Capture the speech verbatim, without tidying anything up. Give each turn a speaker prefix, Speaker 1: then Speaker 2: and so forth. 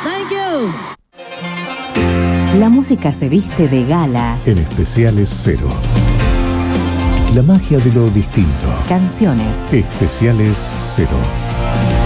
Speaker 1: Thank you.
Speaker 2: La música se viste de gala.
Speaker 3: En Especiales Cero. La magia de lo distinto.
Speaker 2: Canciones.
Speaker 3: Especiales Cero.